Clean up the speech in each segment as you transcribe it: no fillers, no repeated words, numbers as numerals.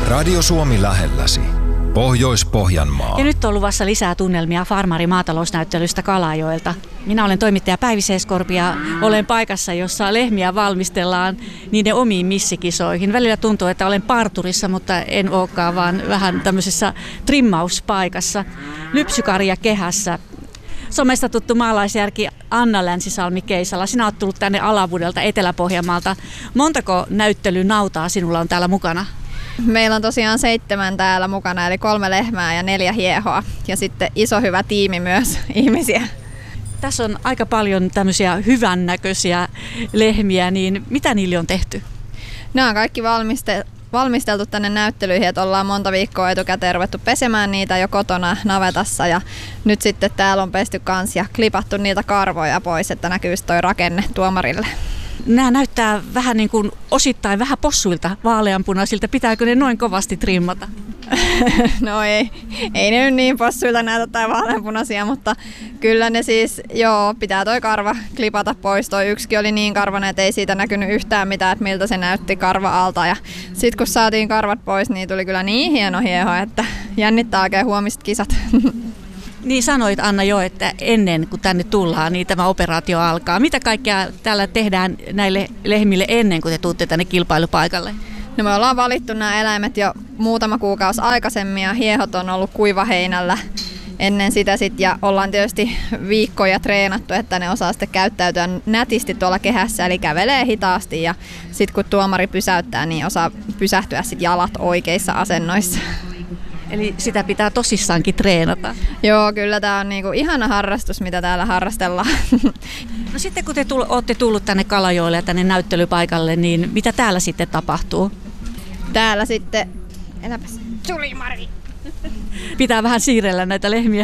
Radio Suomi lähelläsi. Pohjois-Pohjanmaa. Ja nyt on luvassa lisää tunnelmia Farmari-maatalousnäyttelystä Kalajoelta. Minä olen toimittaja Päivi Seeskorpi ja olen paikassa, jossa lehmiä valmistellaan niiden omiin missikisoihin. Välillä tuntuu, että olen parturissa, mutta en olekaan, vaan vähän tämmöisessä trimmauspaikassa. Lypsykarja kehässä. Somesta tuttu maalaisjärki Anna Länsisalmi-Keisala. Sinä olet tullut tänne Alavudelta Etelä-Pohjanmaalta. Montako näyttelynautaa sinulla on täällä mukana? Meillä on tosiaan 7 täällä mukana, eli 3 lehmää ja 4 hiehoa. Ja sitten iso hyvä tiimi myös ihmisiä. Tässä on aika paljon tämmöisiä hyvännäköisiä lehmiä, niin mitä niille on tehty? Nämä on kaikki valmisteltu tänne näyttelyihin, että ollaan monta viikkoa etukäteen ruvettu pesemään niitä jo kotona navetassa. Ja nyt sitten täällä on pesty kans ja klipattu niitä karvoja pois, että näkyisi toi rakenne tuomarille. Nämä näyttää vähän niin kuin osittain vähän possuilta, vaaleanpunaisilta. Pitääkö ne noin kovasti trimmata? No ei ne nyt niin possuilta näytä tai vaaleanpunaisia, mutta kyllä ne siis, pitää toi karva klipata pois. Toi yksikin oli niin karvainen, että ei siitä näkynyt yhtään mitään, että miltä se näytti karva alta. Ja sit kun saatiin karvat pois, niin tuli kyllä niin hieno hieho, että jännittää oikein huomiset kisat. Niin sanoit Anna jo, että ennen kuin tänne tullaan, niin tämä operaatio alkaa. Mitä kaikkea täällä tehdään näille lehmille ennen kuin te tuutte tänne kilpailupaikalle? No me ollaan valittu nämä eläimet jo muutama kuukausi aikaisemmin ja hiehot on ollut kuivaheinällä ennen sitä ja ollaan tietysti viikkoja treenattu, että ne osaa sitten käyttäytyä nätisti tuolla kehässä, eli kävelee hitaasti ja sitten kun tuomari pysäyttää, niin osaa pysähtyä sitten jalat oikeissa asennoissa. Eli sitä pitää tosissaankin treenata. Joo, kyllä tämä on niinku ihana harrastus, mitä täällä harrastellaan. No sitten kun te olette tullut tänne Kalajoelle ja tänne näyttelypaikalle, niin mitä täällä sitten tapahtuu? Täällä sitten, Sulimari. Pitää vähän siirrellä näitä lehmiä.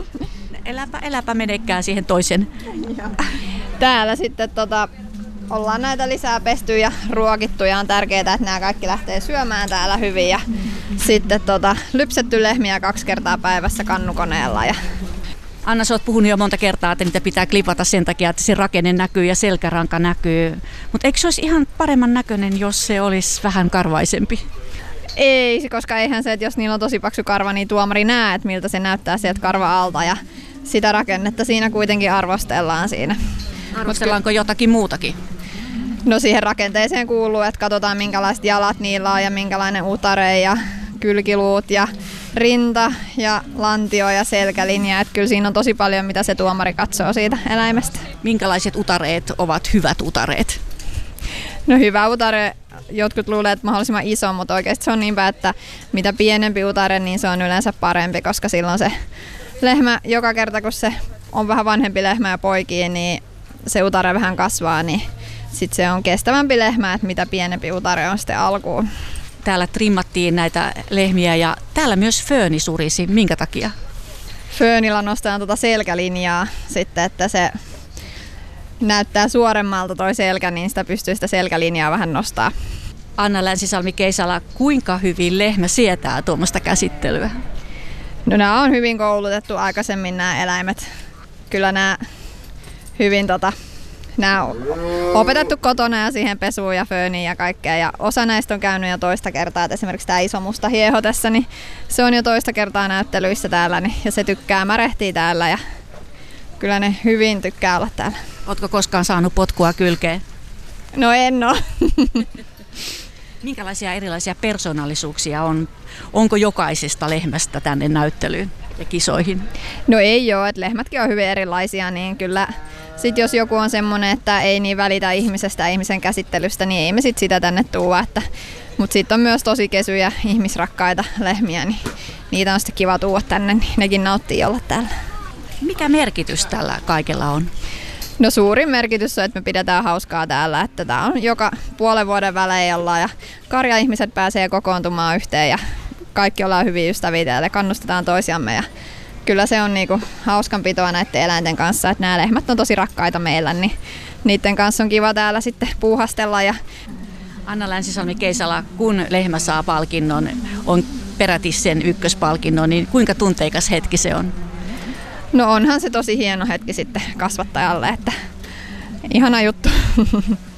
Eläpä menekään siihen toisen. Täällä sitten ollaan näitä lisää pesty ja ruokittu ja on tärkeää, että nämä kaikki lähtee syömään täällä hyvin. Ja sitten lypsetty lehmiä 2 kertaa päivässä kannukoneella. Anna, sä oot puhunut jo monta kertaa, että niitä pitää klipata sen takia, että se rakenne näkyy ja selkäranka näkyy. Mutta eikö se olisi ihan paremman näköinen, jos se olisi vähän karvaisempi? Ei, koska eihän se, että jos niillä on tosi paksu karva, niin tuomari näe, että miltä se näyttää sieltä karva alta. Ja sitä rakennetta siinä kuitenkin arvostellaan siinä. Arvostellaanko jotakin muutakin? No siihen rakenteeseen kuuluu, että katsotaan minkälaiset jalat niillä on ja minkälainen utare ja kylkiluut ja rinta ja lantio ja selkälinja. Että kyllä siinä on tosi paljon, mitä se tuomari katsoo siitä eläimestä. Minkälaiset utareet ovat hyvät utareet? No hyvä utare, jotkut luulee, että mahdollisimman iso, mutta oikeasti se on niinpä, että mitä pienempi utare, niin se on yleensä parempi, koska silloin se lehmä, joka kerta kun se on vähän vanhempi lehmä ja poikii, niin se utare vähän kasvaa, niin sitten se on kestävämpi lehmä, että mitä pienempi utare on sitten alkuun. Täällä trimmattiin näitä lehmiä ja täällä myös fööni surisi. Minkä takia? Föönillä nostetaan selkälinjaa sitten, että se näyttää suoremmalta toi selkä, niin sitä pystyy sitä selkälinjaa vähän nostaa. Anna Länsisalmi-Keisala, kuinka hyvin lehmä sietää tuommoista käsittelyä? No nämä on hyvin koulutettu aikaisemmin nämä eläimet. Kyllä nämä hyvin nämä on opetettu kotona ja siihen pesuun ja fööniin ja kaikkea. Ja osa näistä on käynyt jo toista kertaa. Et esimerkiksi tämä iso musta hieho tässä, niin se on jo toista kertaa näyttelyissä täällä. Ja se tykkää märehtiä täällä ja kyllä ne hyvin tykkää olla täällä. Ootko koskaan saanut potkua kylkeen? No en ole. Minkälaisia erilaisia persoonallisuuksia on? Onko jokaisesta lehmästä tänne näyttelyyn ja kisoihin? No ei ole, että lehmätkin on hyvin erilaisia, niin kyllä sitten jos joku on semmoinen, että ei niin välitä ihmisestä ja ihmisen käsittelystä, niin ei me sitten sitä tänne tuua. Mutta sitten on myös tosi kesyjä, ihmisrakkaita lehmiä, niin niitä on sitten kiva tuua tänne, niin nekin nauttii olla täällä. Mikä merkitys tällä kaikella on? No suurin merkitys on, että me pidetään hauskaa täällä, että tää on joka puolen vuoden välein ollaan ja karja-ihmiset pääsee kokoontumaan yhteen ja kaikki ollaan hyviä ystäviä ja kannustetaan toisiamme ja kyllä se on niinku hauskanpitoa näiden eläinten kanssa, että nämä lehmät on tosi rakkaita meillä, niin niiden kanssa on kiva täällä sitten puuhastella. Anna Länsisalmi-Keisala, kun lehmä saa palkinnon, on peräti sen ykköspalkinnon, niin kuinka tunteikas hetki se on? No onhan se tosi hieno hetki sitten kasvattajalle, että ihana juttu.